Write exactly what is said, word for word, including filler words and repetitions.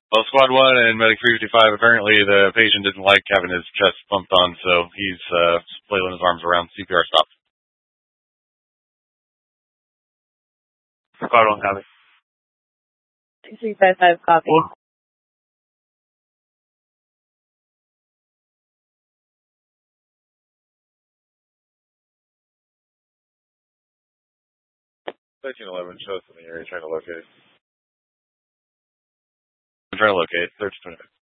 Well, Squad one and Medic three fifty-five, apparently the patient didn't like having his chest pumped on, so he's uh, flailing his arms around. C P R stopped. Squad one, copy. three five five, copy. thirteen eleven, show us in the area, trying to locate. I'm trying to locate. thirteen twenty-five.